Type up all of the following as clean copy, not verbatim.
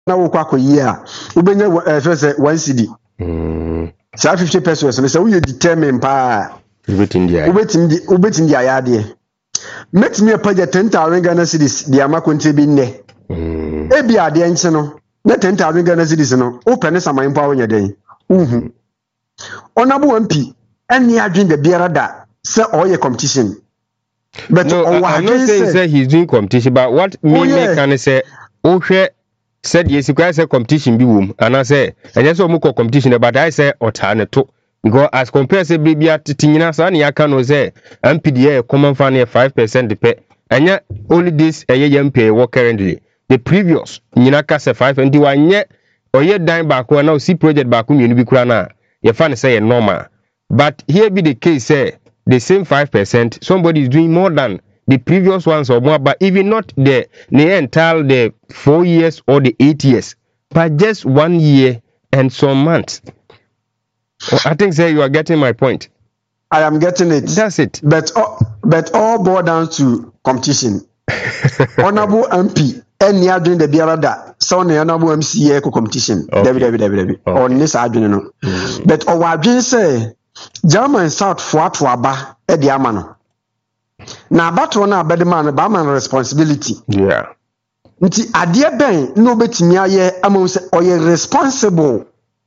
na wo kwa koyia ubenya first 1 cedi sa 50 pesos no say we determine pa ubetim dia yade metimi apaja 10,000 Ghana cedis dia makontre bi nne ebi ade enche no na 10,000 Ghana cedis no open saman pa wonya den onabo MP eni adwen da biara da say oye competition. But no, I'm not saying he's doing competition, but what me can say, said yes, you can say competition be womb, and I say, and yes, we competition, but I say alternative. Because as compared to baby at Tina Sani, I can say MPDA common fund 5% the pay, and yet only this a year pay work currently. The previous Ninaka say 5 and 1 yet or yet dime back when now see project back when you be crana. You find say normal, but here be the case say. The same 5%, somebody is doing more than the previous ones or more, but even not the entire the 4 years or the 8 years, but just 1 year and some months. I think say you are getting my point. I am getting it. That's it. But all boiled down to competition. Honorable MP, any adwin the biarada, so ne honorable MCA competition. David. On this adwin no. But our adwin say German South for aba e di amano. Na abato na abedema ba man responsibility. Yeah. Nti ade ben no betimi aye amon se oye responsible.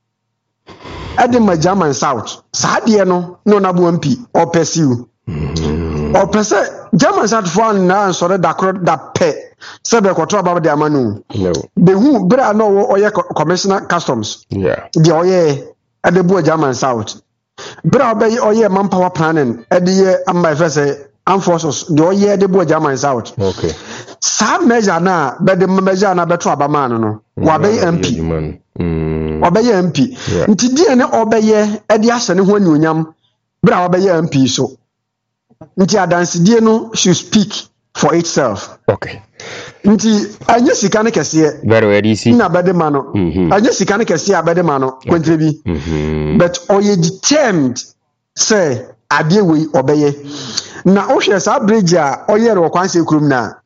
Edema German South. Sa ade no na bu MP or pursue. Or pese German South for na sore da pe se be kwoto aba de amano. No. The who bra no oye commissioner customs. Yeah. The oye edebu German South. Bra be oye manpower planning e de am first forces the oye de bo German South. Okay. Sa measure na be de measure na beto abama no wa be MP. Obeye MP. Nti die ne obeye e de ahye ne ho anyonyam bra obeye MP so. Nti adanse die no should speak for itself. Okay. Nti anye sika ne kese very well easy na bede ma no anye sika ne kese abede ma no kwantre bi but oye determined say ade we obeye na ohwe sa bridge a oye ro kwanse kurum na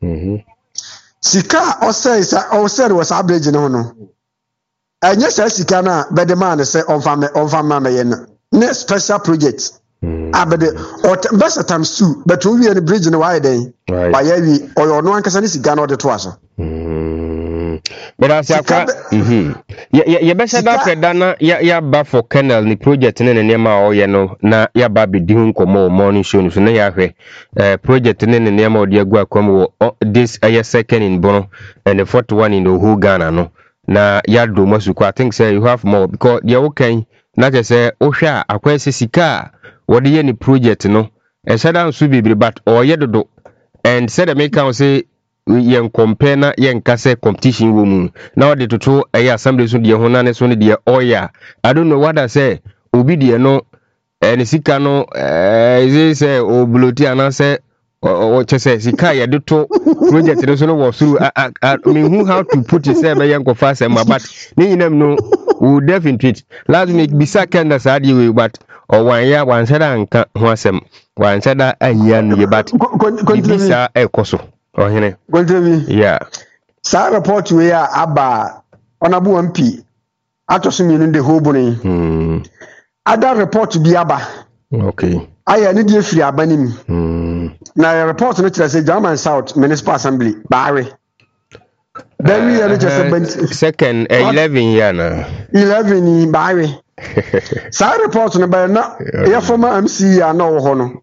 sika osere was sa bridge no no anye sa sika na bede ma ne say onfa ma me ye na special project abede or best times 2 but we the bridge no why then by we or no ankasa ne sika na ode to aso but as ya besa da pedana ya ba for canal ni project ne nema o ye no na ya ba be di nkomo morning show no so na ya hwe project ne nema o de agua kwam wo this a second in Bono and the fourth one in the whole Ghana no na ya do masuko. I think say you have more because they okay na je say o hwa akwese sika wo de ye ni project no e sada nso bibiri but o ye dodo and said make can say yen compare na yen kase competition wo mu na ode toto eye assembly so de ho na ne so ne de oya. I don't know what I say obi de no ne sika no is say o bloti ana say o chese sika ye de to project no so no wo suru I mean who how to put it say be yen ko fast am but ni nyinam no we definitely last make bisa kenda sa de we but o wan ya wan sada nka ho asem wan sada anya no ye but bisa ekoso oh hene yeah sa report we aba honorable MP atoso mi de hobuni other report bi aba okay aya ne die firi abanim na report no kire say German South Municipal Assembly baare then we are just second 11 year na 11 baare sa report no ba na ya former MC ya na wo ho no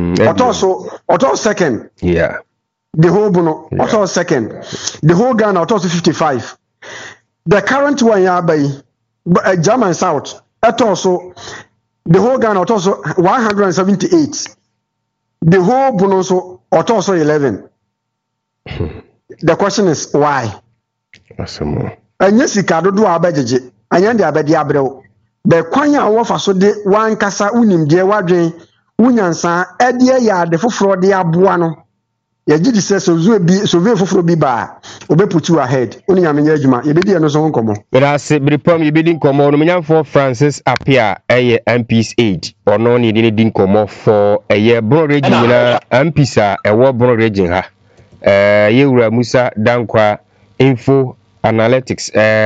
oto second yeah the whole Bono, also second. The whole Ghana, also 55. The current one, German South, also the whole Ghana, also 178. The whole Bono, also 11. The question is why? And yes, Ricardo do abeje. And yan the abedi abreo. The kwanya wofa so de wan kasa unim de wadwen unyansa edie ya de foforo de aboa no. Ya gidi say so be foforo bi ba put you ahead oni nyamenye adwuma ye bedi no so nkomo berase bripom ye bedi nkomo no menyamfo Francis Apia eye MP's aid ono ni di nkomo for eye Bono region na MP's a ewo Bono region ha ye wura Musa Dankwa info analytics